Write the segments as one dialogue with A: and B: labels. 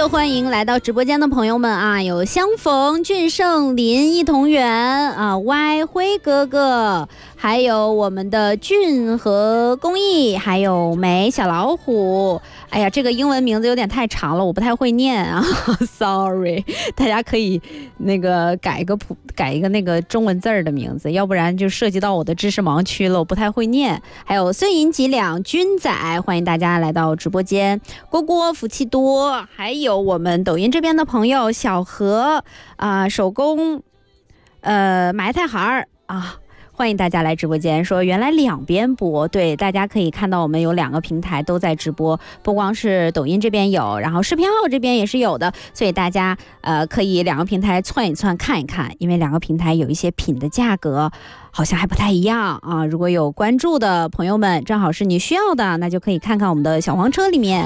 A: 就欢迎来到直播间的朋友们啊，有相逢、俊胜、林一同源啊、歪辉哥哥，还有我们的俊和公益，还有梅小老虎。哎呀，这个英文名字有点太长了，我不太会念啊，sorry。大家可以那个改一个那个中文字儿的名字，要不然就涉及到我的知识盲区了，我不太会念。还有孙银几两、君仔，欢迎大家来到直播间。蝈蝈福气多，还有我们抖音这边的朋友小何啊、手工埋汰孩儿啊。欢迎大家来直播间，说原来两边播，对，大家可以看到我们有2个平台都在直播，不光是抖音这边有，然后视频号这边也是有的，所以大家可以2个平台窜一窜看一看，因为2个平台有一些品的价格好像还不太一样啊。如果有关注的朋友们，正好是你需要的，那就可以看看我们的小黄车里面。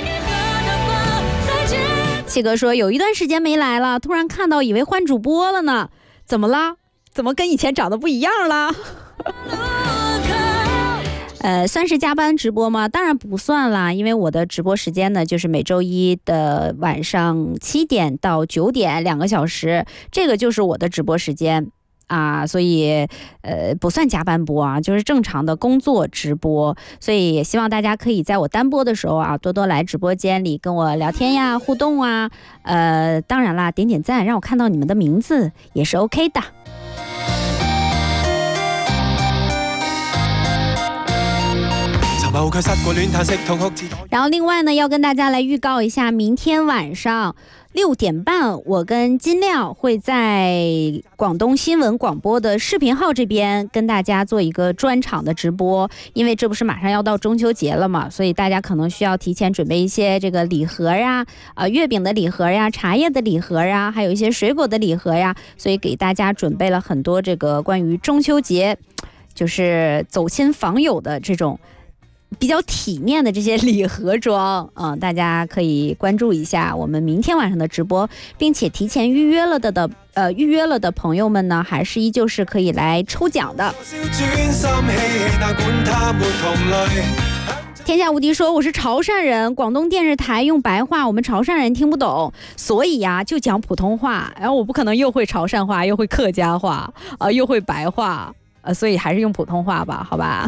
A: 七哥说有一段时间没来了，突然看到以为换主播了呢，怎么了？怎么跟以前长得不一样了？算是加班直播吗？当然不算啦，因为我的直播时间呢，就是每周一的晚上7点到9点2个小时，这个就是我的直播时间啊，所以不算加班播啊，就是正常的工作直播，所以也希望大家可以在我单播的时候啊，多多来直播间里跟我聊天呀、互动啊，当然啦，点点赞，让我看到你们的名字也是 OK 的。然后另外呢，要跟大家来预告一下，明天晚上6点半，我跟金亮会在广东新闻广播的视频号这边跟大家做一个专场的直播，因为这不是马上要到中秋节了嘛，所以大家可能需要提前准备一些这个礼盒呀，月饼的礼盒呀，茶叶的礼盒呀，还有一些水果的礼盒呀，所以给大家准备了很多这个关于中秋节就是走亲访友的这种比较体面的这些礼盒装，大家可以关注一下我们明天晚上的直播，并且提前预约了的朋友们呢，还是依旧是可以来抽奖的。天下无敌说我是潮汕人，广东电视台用白话我们潮汕人听不懂，所以呀就讲普通话，然后我不可能又会潮汕话又会客家话又会白话所以还是用普通话吧，好吧。